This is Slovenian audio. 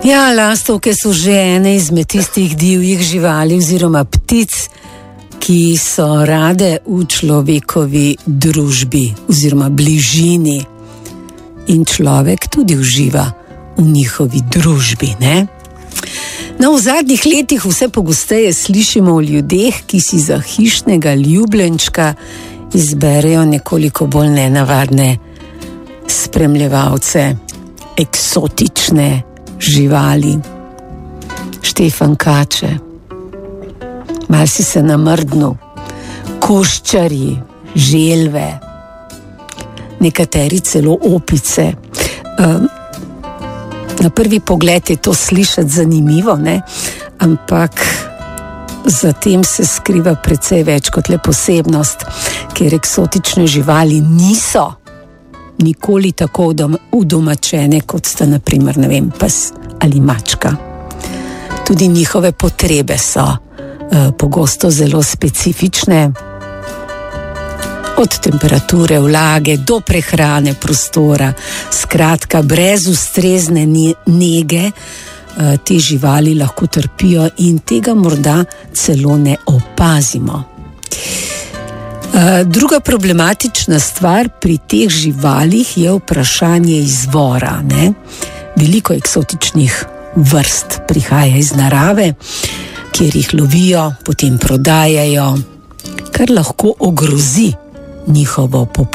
Ja, lastovke so že ene izmed tistih divjih živali oziroma ptic, ki so rade v človekovi družbi oziroma bližini. In človek tudi uživa v njihovi družbi, ne? No, v zadnjih letih vse pogosteje slišimo o ljudeh, ki si za hišnega ljubljenčka izberejo nekoliko bolj nenavadne spremljevalce, eksotične živali. Štefan Kače, mal si se namrdnil, koščarji, želve, nekateri celo opice. Na prvi pogled je to slišati zanimivo, ne? Ampak za tem se skriva precej več kot le posebnost, ker eksotične živali niso nikoli tako udomačene, kot sta na primer, ne vem, pes ali mačka. Tudi njihove potrebe so pogosto zelo specifične. Od temperature, vlage do prehrane, prostora, skratka, brez ustrezne nege te živali lahko trpijo in tega morda celo ne opazimo. Druga problematična stvar pri teh živalih je vprašanje izvora, ne? Veliko eksotičnih vrst prihaja iz narave, kjer jih lovijo, potem prodajajo, kar lahko ogrozi njihovo